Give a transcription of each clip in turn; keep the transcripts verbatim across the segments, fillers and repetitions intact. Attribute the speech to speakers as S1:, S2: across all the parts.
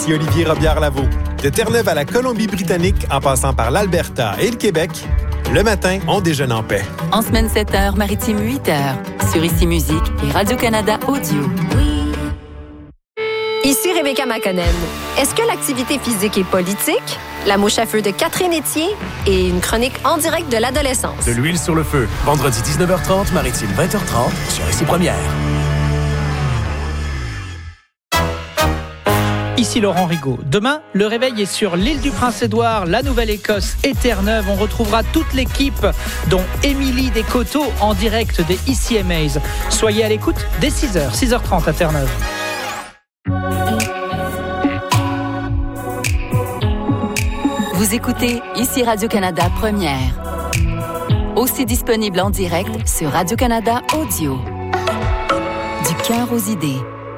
S1: Ici Olivier Robillard-Lavaux. De Terre-Neuve à la Colombie-Britannique, en passant par l'Alberta et le Québec, le matin, on déjeune en paix.
S2: En semaine sept heures, maritime huit heures. Sur Ici Musique et Radio-Canada Audio.
S3: Oui. Ici Rebecca McConnell. Est-ce que l'activité physique est politique? La mouche à feu de Catherine Etier et une chronique en direct de l'adolescence.
S4: De l'huile sur le feu. Vendredi dix-neuf heures trente, maritime vingt heures trente, sur Ici Première.
S5: Ici Laurent Rigaud. Demain, le réveil est sur l'île du Prince-Édouard, la Nouvelle-Écosse et Terre-Neuve. On retrouvera toute l'équipe, dont Émilie Descoteaux en direct des Ici Amaze. Soyez à l'écoute dès six heures, six heures trente à Terre-Neuve.
S2: Vous écoutez Ici Radio-Canada Première. Aussi disponible en direct sur Radio-Canada Audio. Du cœur aux idées.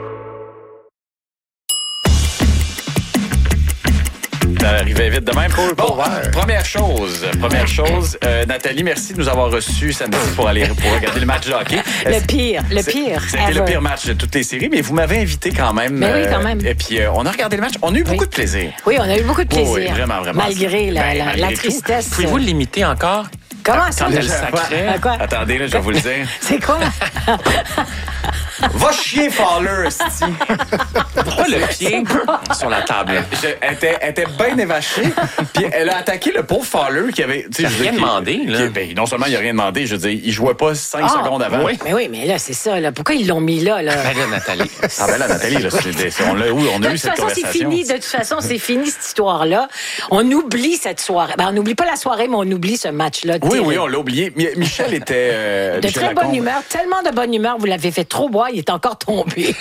S6: Ça arrivait vite de même. Bon, première chose, première chose, euh, Nathalie, merci de nous avoir reçus samedi pour aller pour regarder le match de hockey.
S7: Le pire, le pire.
S6: C'était le pire match de toutes les séries, mais vous m'avez invité quand même.
S7: Mais oui, quand même.
S6: Euh, et puis, euh, on a regardé le match. On a eu beaucoup
S7: oui.
S6: de plaisir.
S7: Oui, on a eu beaucoup de plaisir.
S6: Oui, oui vraiment, vraiment.
S7: Malgré la,
S6: ben,
S7: la,
S6: malgré
S7: la tristesse.
S6: Tout. Pouvez-vous l'imiter encore?
S7: Comment ça?
S6: Quand elle sacrait.
S7: À quoi?
S6: Attendez, là, je vais vous le dire.
S7: C'est quoi?
S6: Va chier, Fowler, esti. Pourquoi le pied sur la table? Je, elle, était, elle était bien évachée. Puis elle a attaqué le pauvre Fowler qui avait. Il n'a rien qui, demandé. Là. Qui, ben, non seulement il n'a rien demandé, je veux dire, il jouait pas cinq ah, secondes avant.
S7: Oui. Mais oui, mais là, c'est ça. Là. Pourquoi ils l'ont mis là? là?
S6: Ben là, Nathalie. Ah, ben là, Nathalie, là, c'est, on, a, oui, on a eu cette conversation.
S7: C'est fini, de toute façon, c'est fini cette histoire-là. On oublie cette soirée. Ben, on n'oublie pas la soirée, mais on oublie ce match-là.
S6: Oui, oui, on l'a oublié. Michel était. Euh,
S7: de
S6: Michel
S7: très bonne humeur, tellement de bonne humeur, vous l'avez fait trop boire, il est encore tombé.
S6: Oui,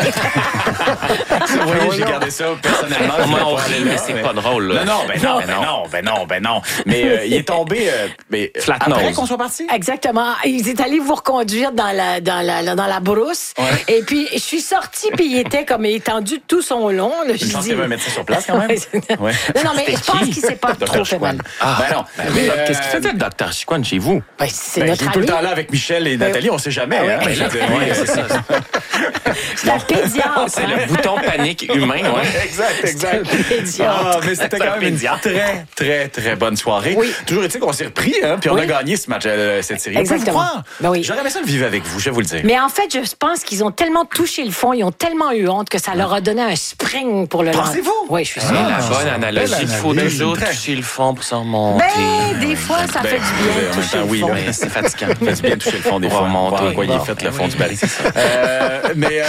S6: j'ai gardé ça personnellement.
S8: On mais c'est pas drôle. Là.
S6: Non, non, ben non, ben non, ben non, ben non. Mais euh, il est tombé euh, mais,
S8: flat
S6: après
S8: nose.
S6: qu'on soit parti.
S7: Exactement. Il est allé vous reconduire dans la dans la dans la brousse. Ouais. Et puis je suis sortie puis il était comme étendu tout son long. Là, je
S6: pense
S7: dis...
S6: qu'il y avait un médecin sur place quand même.
S7: Ouais. Non, non, mais je pense qu'il s'est pas trop fait mal.
S6: Ah, ben non.
S8: Ben, mais, euh, qu'est-ce qu'il faisait le docteur Chicoine chez vous?
S7: Ben, c'est
S6: ben,
S7: notre
S6: il est
S7: ami.
S6: tout le temps là avec Michel et Nathalie, on sait jamais.
S7: Ah,
S6: hein,
S7: ouais.
S6: ben,
S8: oui, c'est ça.
S7: C'est un pédiatre.
S8: C'est le bouton panique humain, ouais.
S6: Exact, exact. Ah, mais c'était quand même une très, très, très bonne soirée.
S7: Oui.
S6: Toujours est-il qu'on s'est repris, hein, puis on oui. a gagné ce match, euh, cette série.
S7: Exactement.
S6: Ben oui. J'aurais aimé ça le vivre avec vous, je vais vous le dire.
S7: Mais en fait, je pense qu'ils ont tellement touché le fond, ils ont tellement eu honte que ça leur a donné un spring pour le lendemain.
S6: Pensez-vous?
S7: Oui, je suis sûre.
S8: Ah, la bonne analogie. Il faut toujours toucher le fond pour s'en remonter.
S7: Ben, des fois, ça
S6: ben,
S7: fait du bien de toucher
S6: temps,
S7: le
S6: oui,
S7: fond.
S6: Mais c'est fatigant. Ça fait du bien de toucher le fond des fois.
S8: Remonter.
S6: Voir quoi il est fait, le fond du baril. Mais,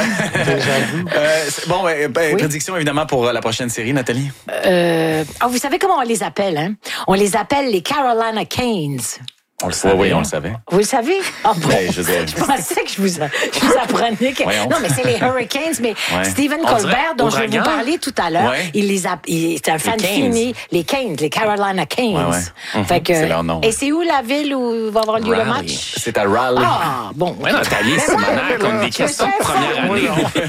S6: bon, ben, prédiction évidemment pour la prochaine série, Nathalie?
S7: Euh, oh, vous savez comment on les appelle, hein? On les appelle les Carolina Canes.
S6: On le savait. Oui, oui, on le savait.
S7: Vous le savez? Oh, bon.
S6: Ben, je, veux
S7: je pensais que je vous, je vous apprenais que...
S6: Voyons.
S7: Non, mais c'est les Hurricanes, mais ouais. Stephen on Colbert, dont je vais vous parler tout à l'heure, ouais. il les a... Il, c'est un fan fini. Les Canes, les Carolina Canes. Ouais, ouais. Mm-hmm. Fait que, c'est leur nom. Et c'est où la ville où va avoir lieu Raleigh. Le match?
S6: C'est à Raleigh.
S7: Ah, bon.
S8: Oui, Nathalie, c'est manière comme des questions de première année.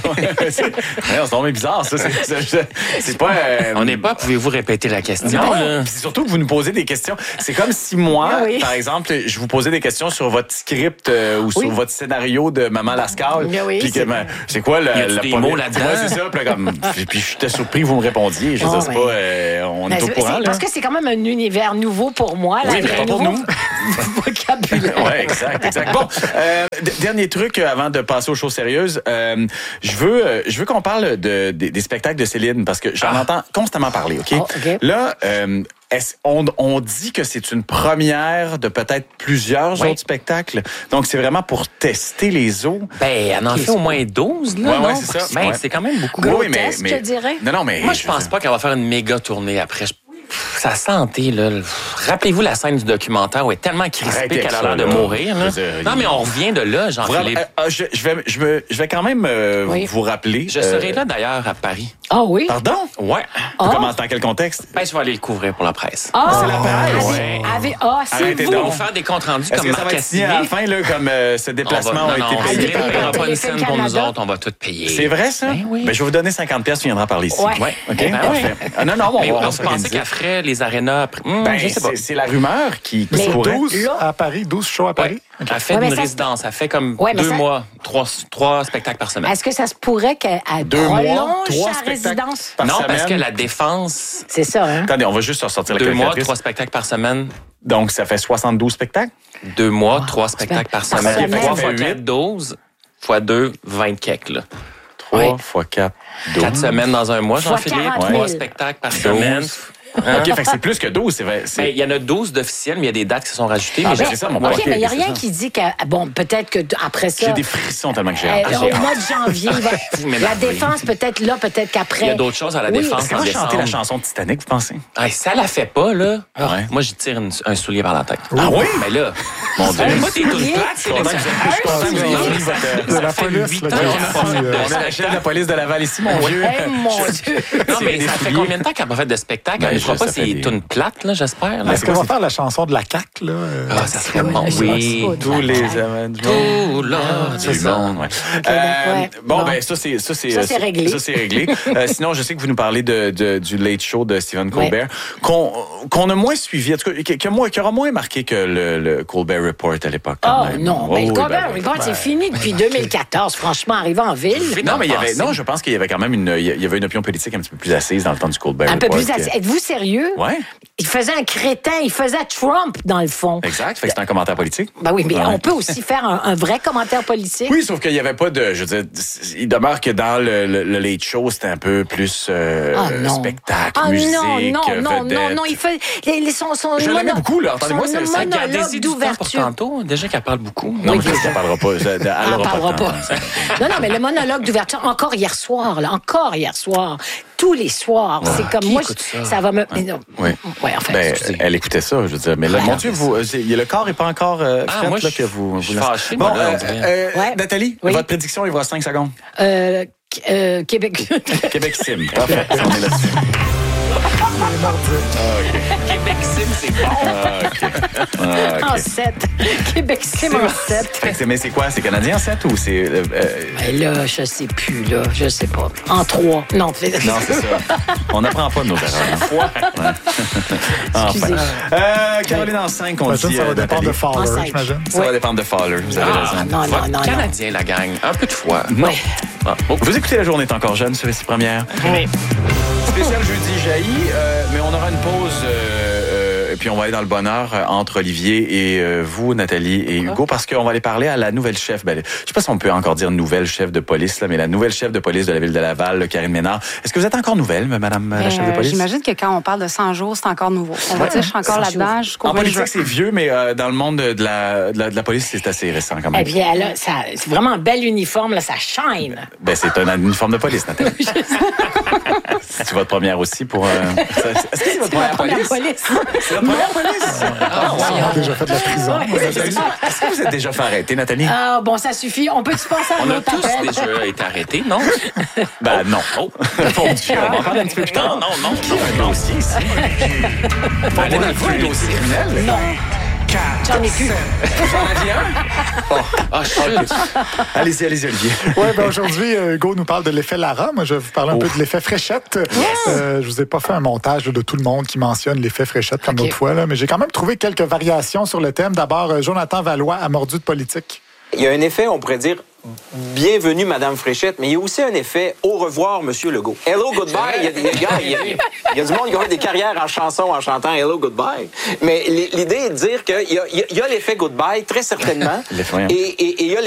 S6: C'est tombé bizarre, ça. C'est pas...
S8: On n'est pas... Pouvez-vous répéter la question?
S6: Non, c'est surtout que vous nous posez des questions. C'est comme si moi, par exemple, je vous posais des questions sur votre script euh, ou oui. sur votre scénario de Maman Lascaux.
S7: Oui,
S6: puis que, ben, c'est quoi le,
S8: le des mots là-dedans?
S6: Ouais, c'est ça. Puis, comme, puis j'étais surpris que vous me répondiez. Je oh, sais ouais. pas, euh, on ben, est au courant.
S7: Parce que c'est quand même un univers nouveau pour moi.
S6: Oui, mais pas pour nous.
S7: Vocabulaire.
S6: Oui, exact, exact. Bon, euh, d- dernier truc avant de passer aux choses sérieuses. Euh, je veux, euh, je veux qu'on parle de, de, des spectacles de Céline parce que j'en ah. entends constamment parler, OK? Oh, okay. Là, euh, Est-ce, on, on dit que c'est une première de peut-être plusieurs oui. autres spectacles. Donc, c'est vraiment pour tester les eaux.
S8: Ben, elle en fait au moins douze, là.
S6: Oui, ouais, c'est ça.
S8: Ben, ouais. C'est quand même beaucoup.
S7: Oui, mais, mais, je te dirais.
S6: Non, non, mais.
S8: Moi, je, je pense pas qu'elle va faire une méga tournée après. Sa santé, là. Rappelez-vous la scène du documentaire où elle est tellement crispée qu'elle a l'air de mourir. Là. Dire, non, mais on revient de là, Jean-Philippe.
S6: Euh, je, je, vais, je, vais, je vais quand même euh, oui. vous rappeler.
S8: Je serai euh... là, d'ailleurs, à Paris.
S7: Ah oh, oui?
S6: Pardon?
S8: Ouais.
S7: Oh.
S6: Comment, dans quel contexte?
S8: Ben, je vais aller le couvrir pour la presse.
S7: Oh.
S6: C'est la presse?
S7: Ouais. Avec, oh, c'est
S8: Arrêtez
S7: vous.
S8: donc. On va faire des comptes rendus
S6: Est-ce
S8: comme
S6: que ça va être signé à la fin, là, comme euh, ce déplacement
S8: va,
S6: a
S8: non,
S6: été
S8: non,
S6: payé?
S8: On ne paiera pas une scène pour nous autres, on va tout payer.
S6: C'est vrai, ça?
S8: Ben, oui.
S6: Ben, je vais vous donner cinquante pièces, tu viendras parler ici.
S7: Ouais.
S6: ouais. OK?
S8: Ben,
S6: parfait.
S8: Oui.
S6: Ah, non, non, bon,
S8: mais
S6: on va
S8: on pensait qu'elle ferait les arénas après. Hum,
S6: ben,
S8: je sais pas.
S6: C'est, c'est la rumeur qui, qui
S9: mais
S6: courait.
S9: douze à Paris, douze shows à Paris.
S8: Okay. Elle fait ouais, une résidence. Se... Elle fait comme ouais, deux ça... mois, trois, trois spectacles par semaine.
S7: Est-ce que ça se pourrait qu'elle prolonge sa résidence?
S8: Par non, semaine. Parce que la défense...
S7: C'est ça, hein?
S6: Attendez, on va juste sortir la
S8: Deux mois, trois spectacles par semaine.
S6: Donc, ça fait soixante-douze spectacles?
S8: Deux mois, oh, trois spectacles par semaine. Trois fois quatre, douze. Fois deux, vingt keks, là.
S6: Trois fois quatre, douze.
S8: Quatre semaines dans un mois, Jean-Philippe. Trois spectacles par semaine.
S6: Hein? OK, fait que c'est plus que douze. Il
S8: ben, y en a douze d'officiels, mais il y a des dates qui se sont rajoutées.
S6: Ah,
S8: mais
S6: ben, c'est ça, mon
S7: OK, mais il n'y a rien qui dit que... Bon, peut-être qu'après ça...
S6: J'ai des frissons tellement que j'ai hâte.
S7: Euh, au mois de janvier, va... la défense, peut-être là, peut-être qu'après...
S8: Il y a d'autres choses à la
S7: oui.
S8: défense.
S6: Est-ce qu'on va chanter la chanson de Titanic, vous pensez?
S8: Ah, ça la fait pas, là. Ah, ouais. Moi, j'y tire une, un soulier par la tête.
S6: Ah oui?
S8: Mais là, mon Dieu. Moi, t'es toute plate. C'est
S6: de la police. On a la chef de la police de Laval ici, mon Dieu.
S7: Mon Dieu.
S8: Non, mais ça fait combien de temps qu'elle n'a pas fait de spectacle? Je ne crois pas si c'est une plate, là, j'espère.
S9: Est-ce qu'on va faire la chanson de la C A Q, là?
S8: Ah, ça serait bon. Oui.
S6: Tous les amènes.
S8: Tout l'or du monde.
S6: Bon, ben, ça, c'est
S7: ça, c'est réglé.
S6: Ça, c'est réglé. Sinon, je sais que vous nous parlez du Late Show de Stephen Colbert, qu'on a moins suivi, en tout cas, qui aura moins marqué que le Colbert Report à l'époque.
S7: Oh, non. Mais le Colbert Report, c'est fini depuis deux mille quatorze, franchement, arrivé en ville.
S6: Non, mais il y avait, non, je pense qu'il y avait quand même une, il y avait une opinion politique un petit peu plus assise dans le temps du Colbert Report.
S7: Un peu plus assise. Êtes-vous sérieux?
S6: Ouais.
S7: Il faisait un crétin, il faisait Trump, dans le fond.
S6: Exact, fait que c'est un commentaire politique.
S7: Ben oui, mais ouais. On peut aussi faire un, un vrai commentaire politique.
S6: Oui, sauf qu'il n'y avait pas de... Je veux dire, il demeure que dans le, le, le Late Show, c'était un peu plus euh,
S7: oh,
S6: spectacle,
S7: oh,
S6: musique,
S7: non, non, non,
S6: vedette.
S7: non, non, il fait... Les, les, son, son
S6: je l'aimais beaucoup, là. Entendez-moi, c'est
S7: un monologue d'ouverture.
S8: Tantôt, déjà qu'elle parle beaucoup.
S6: Non, oui, mais qu'elle parlera pas. Elle
S7: ne parlera pas. Non, non, mais le monologue d'ouverture, encore hier soir, là, encore hier soir, tous les soirs, ouais. C'est comme
S8: Qui
S7: moi,
S8: ça?
S7: ça va me...
S6: Ouais.
S7: Non.
S6: Ouais.
S7: Ouais, en fait,
S6: ben, elle écoutait ça, je veux dire. Mais là, ouais, mon Dieu, vous, le corps n'est pas encore euh,
S8: ah,
S6: fait,
S8: moi,
S6: là,
S8: je,
S6: que vous...
S8: Je suis fâché,
S6: bon,
S8: moi, là,
S6: euh, euh, ouais. Nathalie, oui. Votre prédiction, il vous reste cinq secondes.
S7: Euh, euh, Québec...
S6: Québec Sim. Parfait, on est là-dessus.
S8: Ah, okay. Québec Sim, c'est bon.
S6: Ah, OK. Ah, okay.
S7: En sept. Québec Sim en sept.
S6: Mais c'est quoi? C'est canadien en sept ou c'est... Euh,
S7: ben là, je sais plus, là. Je sais pas. En trois. Non, c'est
S6: Non, c'est ça. On n'apprend pas de nos erreurs. Hein? Excusez. Enfin. Euh, Caroline en cinq, on dit...
S9: Ça va dépendre de Fowler, j'imagine.
S6: Ça va dépendre de Fowler, vous avez
S8: ah,
S6: raison.
S8: Non, non, non. Canadien, la gang. Un peu de foi.
S6: Non. Ouais. Ah, bon. Vous écoutez La Journée est encore jeune sur les six premières.
S8: Oui.
S6: Spécial jeudi jaillit, euh, mais on aura une pause euh, euh, et puis on va aller dans le bonheur euh, entre Olivier et euh, vous, Nathalie et Hugo, parce qu'on va aller parler à la nouvelle chef. Ben, je sais pas si on peut encore dire nouvelle chef de police, là, mais la nouvelle chef de police de la ville de Laval, là, Karine Ménard. Est-ce que vous êtes encore nouvelle, madame euh, la chef de police?
S10: J'imagine que quand on parle de cent jours, c'est encore nouveau. On va ouais. dire, je suis encore là-dedans jusqu'au
S6: En politique, c'est vieux, mais euh, dans le monde de la, de la, de la police, c'est assez récent quand même.
S7: Eh bien, là, ça, c'est vraiment un bel uniforme, là, ça shine.
S6: Ben, c'est un uniforme de police, Nathalie. C'est votre première aussi pour... Euh... Est-ce que c'est votre première,
S7: première
S6: police? C'est votre première police?
S9: Ah, wow. On a déjà fait de la prison.
S6: Ouais, est-ce que vous êtes déjà fait arrêter, Nathalie?
S7: Ah, bon, ça suffit. On peut-tu passer à
S8: On a tous
S7: appel?
S8: déjà été arrêtés, non?
S6: Ben non. Oh. Mon Dieu, on va en parler un petit peu plus tard.
S8: Non, non, non.
S6: Qui a un dossier ici? Faut aller dans le fond, un dossier criminel?
S7: Non. J'en ai plus.
S6: J'en avais un? Oh,
S8: ah, chut.
S6: Allez-y, allez-y, Olivier.
S9: Oui, ben aujourd'hui, Hugo nous parle de l'effet Lara. Moi, je vais vous parler un oh. peu de l'effet Fréchette.
S7: Yes.
S9: Euh, je vous ai pas fait un montage de tout le monde qui mentionne l'effet Fréchette comme
S7: okay.
S9: l'autre fois, là, mais j'ai quand même trouvé quelques variations sur le thème. D'abord, Jonathan Valois a mordu de politique.
S11: Il y a un effet, on pourrait dire, bienvenue, Madame Fréchette, mais il y a aussi un effet au revoir, Monsieur Legault. Hello, goodbye. Il y a, il y a, il y a, il y a, il y a du monde qui a fait des carrières en chanson en chantant Hello, goodbye. Mais l'idée est de dire qu'il y a, il y a l'effet goodbye, très certainement. et, et, et il y a